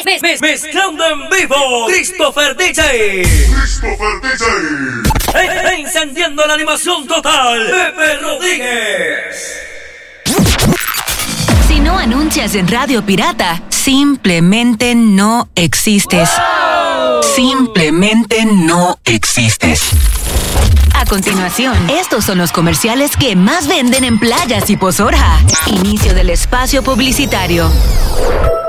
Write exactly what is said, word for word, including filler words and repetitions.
mez, mez, mezclando en vivo, Christopher D J. Christopher D J. E, encendiendo la animación total, Pepe Rodríguez. Si no anuncias en Radio Pirata, simplemente no existes. ¡Wow! Simplemente no existes. A continuación, estos son los comerciales que más venden en Playas y Pozorja. Inicio del espacio publicitario.